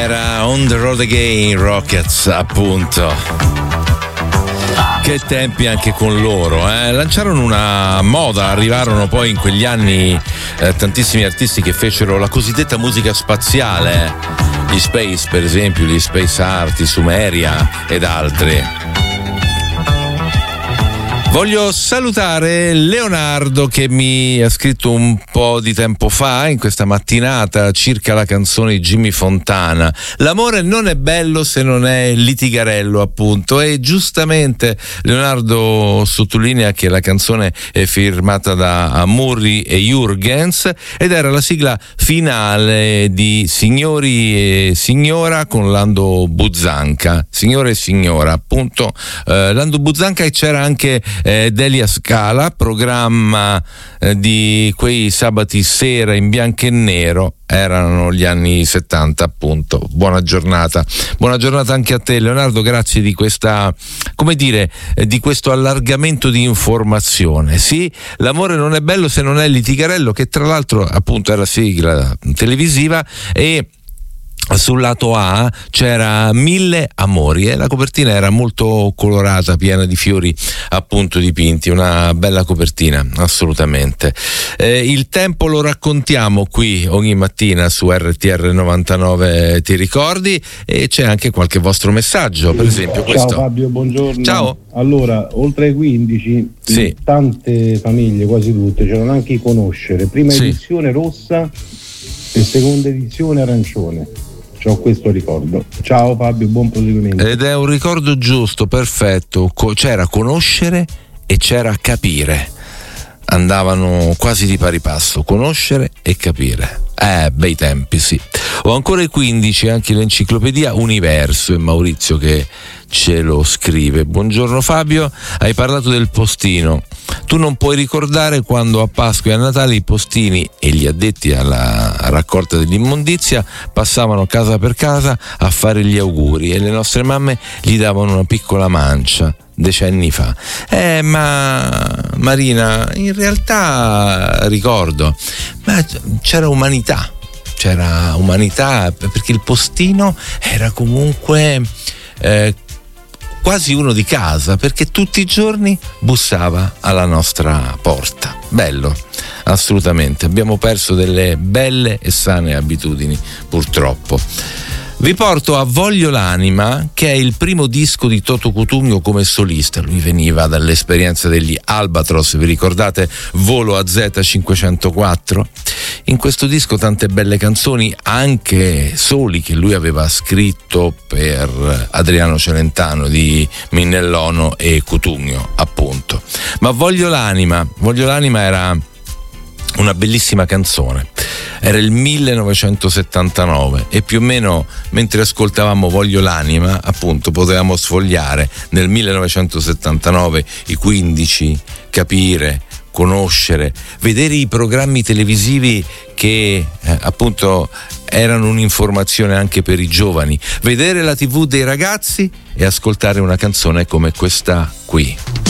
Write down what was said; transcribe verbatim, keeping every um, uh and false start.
Era On the Road Again, Rockets, appunto. Che tempi anche con loro, eh? Lanciarono una moda, arrivarono poi in quegli anni eh, tantissimi artisti che fecero la cosiddetta musica spaziale, gli Space per esempio, gli Space Art, i Sumeria ed altri. Voglio salutare Leonardo che mi ha scritto un po' di tempo fa, in questa mattinata, circa la canzone di Jimmy Fontana. L'amore non è bello se non è litigarello, appunto, e giustamente Leonardo sottolinea che la canzone è firmata da Murri e Jurgens ed era la sigla finale di Signori e Signora con Lando Buzzanca. Signore e Signora, appunto, eh, Lando Buzzanca, e c'era anche Eh, Delia Scala, programma eh, di quei sabati sera in bianco e nero, erano gli anni settanta, appunto. Buona giornata, buona giornata anche a te Leonardo, grazie di questa, come dire, eh, di questo allargamento di informazione. Sì, l'amore non è bello se non è litigarello, che tra l'altro appunto era sigla televisiva, e sul lato A c'era Mille amori e la copertina era molto colorata, piena di fiori appunto dipinti, una bella copertina, assolutamente. Eh, il tempo lo raccontiamo qui ogni mattina su R T R novantanove, ti ricordi? E c'è anche qualche vostro messaggio, per esempio questo. Ciao Fabio, buongiorno. Ciao. Allora, oltre ai quindici, sì, in tante famiglie, quasi tutte, c'erano anche i Conoscere, prima sì, edizione rossa e seconda edizione arancione. C'ho questo ricordo. Ciao Fabio, buon proseguimento. Ed è un ricordo giusto, perfetto. Co- c'era Conoscere e c'era Capire. Andavano quasi di pari passo, conoscere e capire. Eh, bei tempi, sì. Ho ancora i quindici, anche l'enciclopedia Universo, e Maurizio che ce lo scrive. Buongiorno Fabio, hai parlato del postino. Tu non puoi ricordare quando a Pasqua e a Natale i postini e gli addetti alla raccolta dell'immondizia passavano casa per casa a fare gli auguri e le nostre mamme gli davano una piccola mancia decenni fa. Eh, ma Marina, in realtà ricordo, ma c'era umanità, c'era umanità perché il postino era comunque eh, quasi uno di casa, perché tutti i giorni bussava alla nostra porta. Bello, assolutamente. Abbiamo perso delle belle e sane abitudini, purtroppo. Vi porto a Voglio l'anima, che è il primo disco di Toto Cutugno come solista. Lui veniva dall'esperienza degli Albatros, vi ricordate Volo a Z cinquecentoquattro? In questo disco tante belle canzoni, anche soli, che lui aveva scritto per Adriano Celentano di Minnellono e Cutugno, appunto. Ma Voglio l'anima, Voglio l'anima era una bellissima canzone. Era il millenovecentosettantanove e più o meno mentre ascoltavamo Voglio l'anima, appunto, potevamo sfogliare nel millenovecentosettantanove i quindici, capire, conoscere, vedere i programmi televisivi che eh, appunto erano un'informazione anche per i giovani, vedere la tivù dei ragazzi e ascoltare una canzone come questa qui.